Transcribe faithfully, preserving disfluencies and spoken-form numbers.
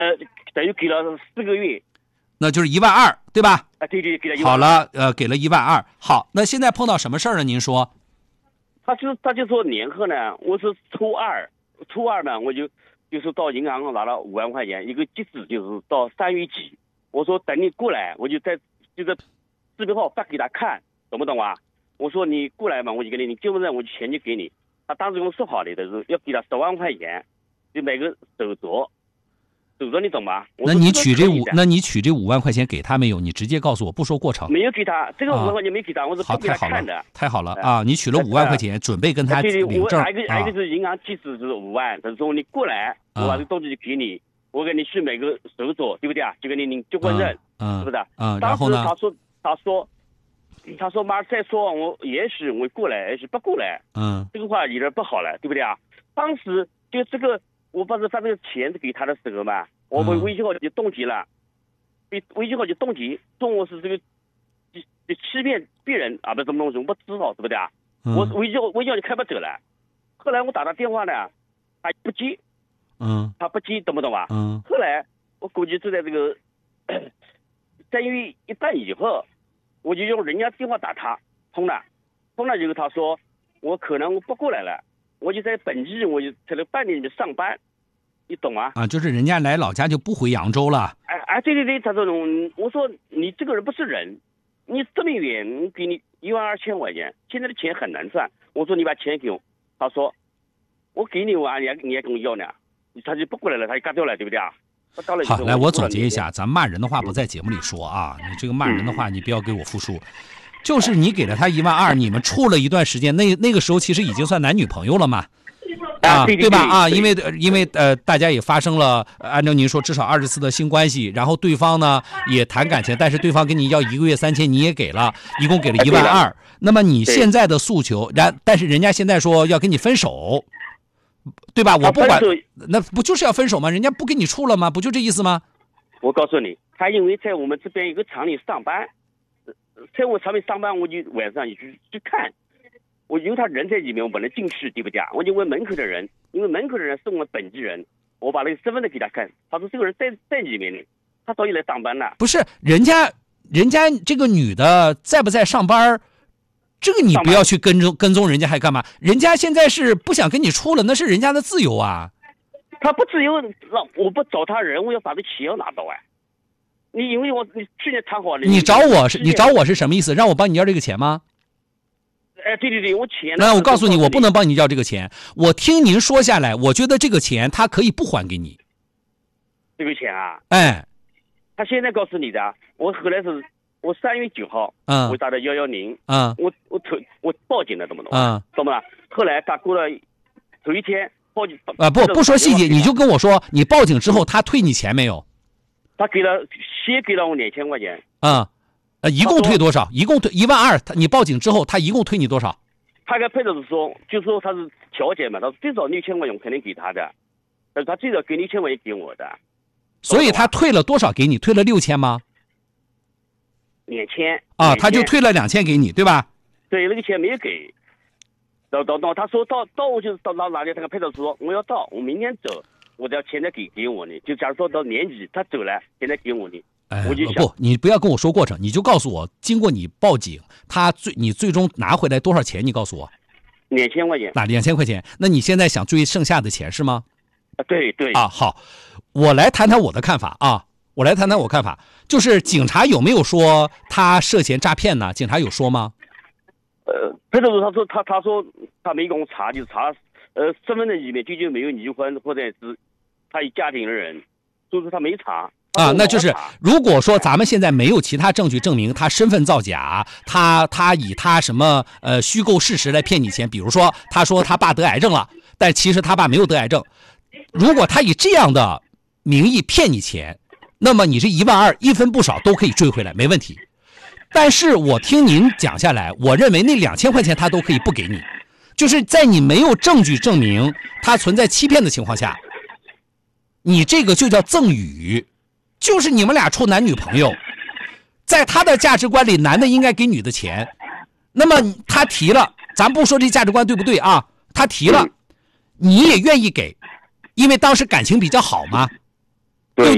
呃，等于给了四个月， 那就是一万二，对吧？ 啊，对对，给了一万。 好了，呃，给了一万二。好，那现在碰到什么事儿呢？您说？ 他就他就说年后呢，我是初二，初二嘛，我就就是到银行拿了五万块钱，一个截止就是到三月几。我说等你过来，我就在这个视频号发给他看，懂不懂啊？我说你过来嘛，我就给你，你结婚证我就钱就给你。他当时跟我说好的，就是要给他十万块钱，就买个手镯。手镯你懂吗？ 那你取这五，那你取这五万块钱给他没有？你直接告诉我，不说过程。 没有给他，这个五万块钱没给他，啊、我是不给他看的。 太好了，太好了啊！你取了五万块钱，准备跟他领证。 对对，我还一个还一个是银行截止是五万，他说你过来，我把这个东西就给你，我给你去买个手镯，对不对啊？就给你领结婚证， 嗯， 是不是？ 嗯，然后呢？ 他说他说他说妈再说我也许我过来，也许不过来， 嗯， 这个话有点不好了，对不对啊？当时就这个我把这发这个钱给他的时候嘛。我们微信号就冻结了，被微信号就冻结，说我是这个欺骗别人啊，不是什么东西，我不知道，对不对啊？嗯、我微信号微信号就开不走了。后来我打他电话呢，他不接， 嗯， 他不接，懂不懂啊？ 嗯。 后来我估计就在这个三月一半以后，我就用人家电话打他，通了，通了以后他说我可能不过来了，我就在本地，我就在那饭店里面上班。你懂吗？ 啊，就是人家来老家就不回扬州了。 哎哎，对对对，他这种，我说你这个人不是人，你这么远，给你一万二千块钱，现在的钱很难赚。我说你把钱给我，他说我给你啊，你还你还跟我要呢，他就不过来了，他就干掉了，对不对啊？ 好，来我总结一下，咱骂人的话不在节目里说啊，你这个骂人的话你不要给我复述。就是你给了他一万二，你们处了一段时间，那那个时候其实已经算男女朋友了嘛。啊， 对吧？啊，因为因为呃，大家也发生了，按照您说至少二十次的性关系，然后对方呢也谈感情，但是对方跟你要一个月三千，你也给了，一共给了一万二。那么你现在的诉求，然但是人家现在说要跟你分手，对吧？我不管，那不就是要分手吗？人家不跟你处了吗？不就这意思吗？ 我告诉你，他因为在我们这边一个厂里上班，在我厂里上班，我就晚上也去去看。我因为他人在里面，我不能进去，对不对啊？我就问门口的人，因为门口的人是我们本地人，我把那个身份证给他看，他说这个人在在里面呢，他早就来上班了。 不是，人家人家这个女的在不在上班？这个你不要去跟踪跟踪人家还干嘛？人家现在是不想跟你处了，那是人家的自由啊。 他不自由，让我不找他人，我要把这钱要拿到啊。你因为我你去年谈好了， 你找我是你找我是什么意思？让我帮你要这个钱吗？ 哎，对对对，我钱。 那我告诉你，我不能帮你要这个钱。我听您说下来，我觉得这个钱他可以不还给你。 这个钱啊？ 哎， 他现在告诉你的，我后来是，我三月九号， 嗯， 我打的幺幺零， 嗯， 我我头我报警了，懂不懂？ 嗯， 懂不懂？后来他过了头一天报警。 啊，不不说细节，你就跟我说，你报警之后他退你钱没有？ 他给了，先给了我两千块钱。 啊、嗯。呃，一共退多少？一共退一万二。他你报警之后，他一共退你多少？ 他跟配偶是说，就说他是调解嘛，他说最少六千块钱我肯定给他的，但是他最少给六千块钱给我的。 所以他退了多少给你？退了六千吗？ 两千。 啊，他就退了两千给你，对吧？ 对，那个钱没有给。到到到，他说到到我就是到到哪里？他跟配偶说我要到，我明天走，我只要钱再给给我呢。就假如说到年底他走了，现在给我呢。 哎， 我就不，你不要跟我说过程，你就告诉我，经过你报警，他最你最终拿回来多少钱？你告诉我， 两千块钱。 那两千块钱，那你现在想追剩下的钱是吗？ 啊，对对。 啊，好，我来谈谈我的看法啊，我来谈谈我看法，就是警察有没有说他涉嫌诈骗呢？警察有说吗？ 呃，配偶他说他他说他没给我查，就是查呃身份证里面究竟没有离婚或者是他有家庭的人，所以说他没查。 啊，那就是如果说咱们现在没有其他证据证明他身份造假，他他以他什么呃虚构事实来骗你钱，比如说他说他爸得癌症了，但其实他爸没有得癌症，如果他以这样的名义骗你钱，那么你这一万二一分不少都可以追回来，没问题。但是我听您讲下来，我认为那两千块钱他都可以不给你，就是在你没有证据证明他存在欺骗的情况下，你这个就叫赠与。就是你们俩处男女朋友，在他的价值观里，男的应该给女的钱，那么他提了，咱不说这价值观对不对啊？他提了，你也愿意给，因为当时感情比较好嘛，